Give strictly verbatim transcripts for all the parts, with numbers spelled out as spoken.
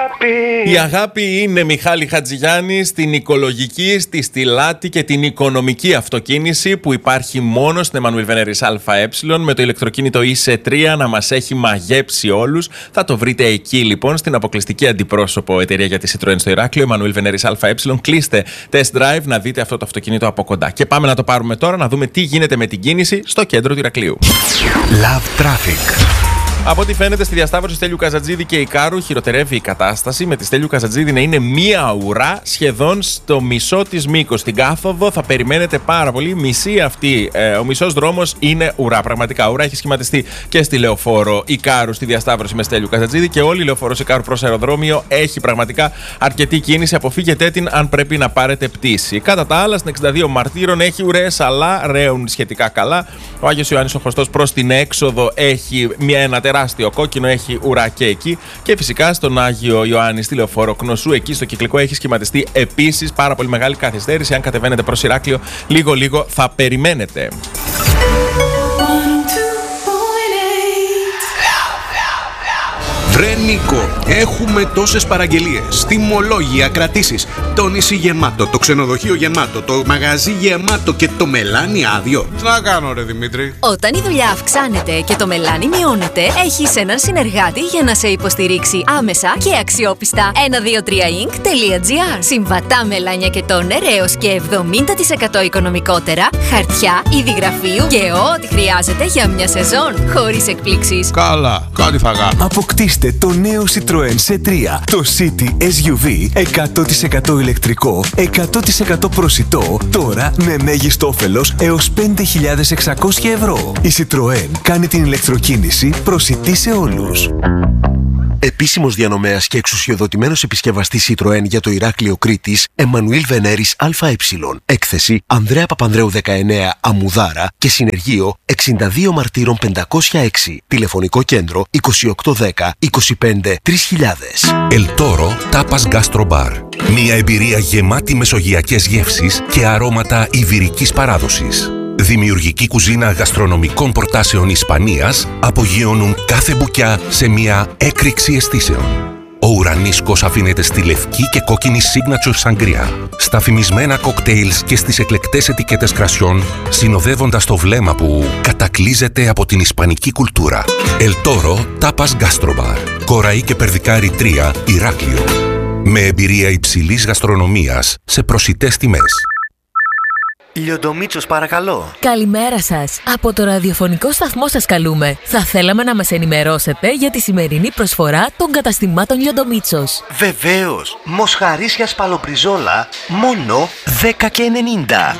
αγάπη. Η αγάπη είναι, Μιχάλη Χατζηγιάννη, στην οικολογική, στη στιλάτη και την οικονομική αυτοκίνηση που υπάρχει μόνο στην Εμμανουήλ Βενέρης ΑΕ, με το ηλεκτροκίνητο ι σι τρία να μας έχει μαγέψει όλους. Θα το βρείτε εκεί λοιπόν, στην αποκλειστική αντιπρόσωπο εταιρεία για τη Citroën στο Ηράκλειο, Εμμανουήλ Βενέρης ΑΕ. Κλείστε test drive να δείτε αυτό το αυτοκίνητο από κοντά. Και πάμε να το πάρουμε τώρα, να δούμε τι γίνεται με την κίνηση στο κέντρο του Ηρακλείου. Love Traffic. Από ό,τι φαίνεται, στη διασταύρωση Στέλιου Καζατζίδη και Ικάρου χειροτερεύει η κατάσταση, με τη Στέλιου Καζατζίδη να είναι μία ουρά σχεδόν στο μισό της μήκος. Στην κάθοδο θα περιμένετε πάρα πολύ. Μισή αυτή, ε, ο μισός δρόμος είναι ουρά. Πραγματικά ουρά έχει σχηματιστεί και στη λεωφόρο Ικάρου στη διασταύρωση με Στέλιου Καζατζίδη, και όλη η λεωφόρος Ικάρου προς αεροδρόμιο έχει πραγματικά αρκετή κίνηση. Αποφύγετε την αν πρέπει να πάρετε πτήση. Κατά τα άλλα, στην εξήντα δύο Μαρτύρων έχει ουρές, αλλά ρέουν σχετικά καλά. Ο Άγιος Ιωάννης ο Χωστός προς την έξοδο έχει μια, ένα τεράστιο κόκκινο, έχει ουρά και εκεί. Και φυσικά στον Άγιο Ιωάννη στη λεωφόρο Κνωσού, εκεί στο κυκλικό, έχει σχηματιστεί επίσης πάρα πολύ μεγάλη καθυστέρηση. Αν κατεβαίνετε προς Ηράκλειο, λίγο-λίγο θα περιμένετε. Βρε Νίκο, έχουμε τόσες παραγγελίες, τιμολόγια, κρατήσεις, το νησί γεμάτο, το ξενοδοχείο γεμάτο, το μαγαζί γεμάτο και το μελάνι άδειο. Τι να κάνω ρε Δημήτρη? Όταν η δουλειά αυξάνεται και το μελάνι μειώνεται, έχεις έναν συνεργάτη για να σε υποστηρίξει άμεσα και αξιόπιστα. ένα δύο τρία ινκ τελεία τζι άρ. Συμβατά μελάνια και τόνερ έως και εβδομήντα τοις εκατό οικονομικότερα, χαρτιά, είδη γραφείου και ό,τι χρειάζεται για μια σεζόν, χωρίς εκπλήξεις. Καλά, κάτι θα κάνω. Αποκτήστε το νέο Citroën σι τρία, το City ες γιου βι, εκατό τοις εκατό ηλεκτρικό, εκατό τοις εκατό προσιτό, τώρα με μέγιστο όφελος έως πέντε χιλιάδες εξακόσια ευρώ. Η Citroën κάνει την ηλεκτροκίνηση προσιτή σε όλους. Επίσημος διανομέας και εξουσιοδοτημένος επισκευαστής Citroën για το Ηράκλειο Κρήτης, Εμμανουήλ Βενέρης ΑΕ. Έκθεση Ανδρέα Παπανδρέου δεκαεννέα Αμμουδάρα και συνεργείο εξήντα δύο Μαρτύρων πεντακόσια έξι. Τηλεφωνικό κέντρο είκοσι οκτώ δέκα είκοσι πέντε τρεις χιλιάδες. El Toro Tapas Gastro Bar. Μια εμπειρία γεμάτη μεσογειακές γεύσεις και αρώματα ιβηρικής παράδοσης. Δημιουργική κουζίνα γαστρονομικών προτάσεων Ισπανίας απογειώνουν κάθε μπουκιά σε μια έκρηξη αισθήσεων. Ο ουρανίσκος αφήνεται στη λευκή και κόκκινη signature sangria, στα φημισμένα κοκτέιλς και στις εκλεκτές ετικέτες κρασιών, συνοδεύοντας το βλέμμα που κατακλείζεται από την ισπανική κουλτούρα. El Toro Tapas Gastro Bar. Κοραή και Περδικάρη τρία, Ηράκλειο. Με εμπειρία υψηλής γαστρονομίας σε προσιτές τιμές. Λιοντομίτσος, παρακαλώ. Καλημέρα σας. Από το ραδιοφωνικό σταθμό σας καλούμε. Θα θέλαμε να μας ενημερώσετε για τη σημερινή προσφορά των καταστημάτων Λιοντομίτσος. Βεβαίως. Μοσχαρίσια σπαλομπριζόλα, μόνο δέκα και ενενήντα.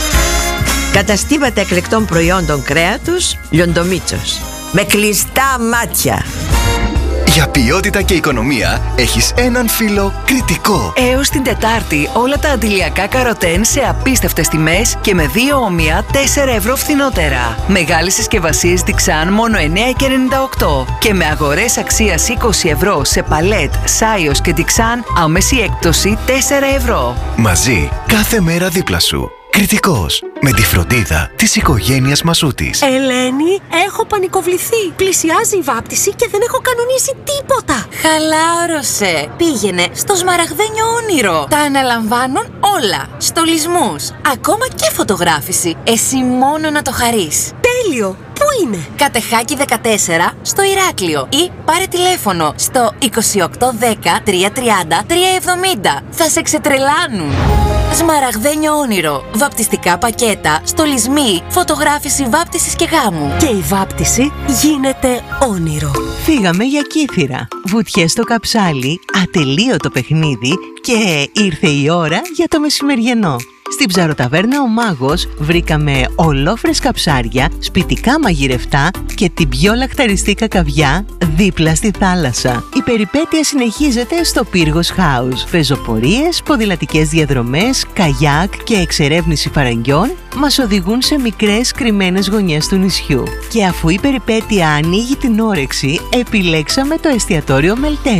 Καταστήματα εκλεκτών προϊόντων κρέατος Λιοντομίτσος. Με κλειστά μάτια. Για ποιότητα και οικονομία έχεις έναν φίλο Κρητικό. Έως την Τετάρτη όλα τα αντιλιακά καροτέν σε απίστευτες τιμές και με δύο όμοια τέσσερα ευρώ φθηνότερα. Μεγάλες συσκευασίες Dixan μόνο εννέα και ενενήντα οκτώ. Και με αγορές αξίας είκοσι ευρώ σε παλέτ, Σάιος και Dixan άμεση έκπτωση τέσσερα ευρώ. Μαζί κάθε μέρα δίπλα σου. Κρητικός. Με τη φροντίδα της οικογένειας Μασούτης. Ελένη, έχω πανικοβληθεί. Πλησιάζει η βάπτιση και δεν έχω κανονίσει τίποτα. Χαλάρωσε. Πήγαινε στο Σμαραγδένιο Όνειρο. Τα αναλαμβάνουν όλα. Στολισμούς, ακόμα και φωτογράφηση. Εσύ μόνο να το χαρείς. Τέλειο. Πού είναι? Κατεχάκη δεκατέσσερα στο Ηράκλειο ή πάρε τηλέφωνο στο είκοσι οκτώ δέκα τριακόσια τριάντα τριακόσια εβδομήντα. Θα σε ξετρελάνουν. Σμαραγδένιο Όνειρο. Βαπτιστικά πακέτα, στολισμοί, φωτογράφηση βάπτισης και γάμου. Και η βάπτιση γίνεται όνειρο. Φύγαμε για Κύθυρα. Βουτιές στο καψάλι, ατελείωτο παιχνίδι και ήρθε η ώρα για το μεσημεριανό. Στην ψαροταβέρνα Ο Μάγος βρήκαμε ολόφρεσκα ψάρια, σπιτικά μαγειρευτά και την πιο λαχταριστή κακαβιά δίπλα στη θάλασσα. Η περιπέτεια συνεχίζεται στο Πύργος House. Πεζοπορίες, ποδηλατικές διαδρομές, καγιάκ και εξερεύνηση φαραγγιών μας οδηγούν σε μικρές κρυμμένες γωνιές του νησιού. Και αφού η περιπέτεια ανοίγει την όρεξη, επιλέξαμε το εστιατόριο Μελτέμι.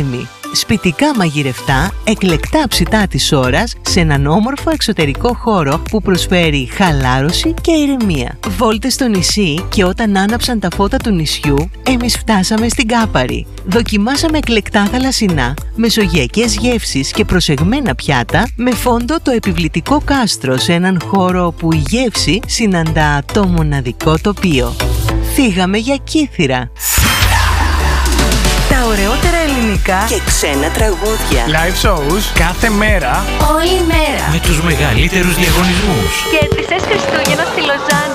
σπιτικά μαγειρευτά, εκλεκτά ψητά της ώρας σε έναν όμορφο εξωτερικό χώρο που προσφέρει χαλάρωση και ηρεμία. Βόλτες στο νησί και όταν άναψαν τα φώτα του νησιού, εμείς φτάσαμε στην Κάπαρη. Δοκιμάσαμε εκλεκτά θαλασσινά, μεσογειακές γεύσεις και προσεγμένα πιάτα με φόντο το επιβλητικό κάστρο σε έναν χώρο που η γεύση συναντά το μοναδικό τοπίο. Φύγαμε για Κύθυρα. Τα ωραιότερα ελληνικά και ξένα τραγούδια. Live shows κάθε μέρα. Όλη μέρα. Με τους μεγαλύτερους διαγωνισμούς. Κέρδισες Χριστούγεννα στη Λοζάνη.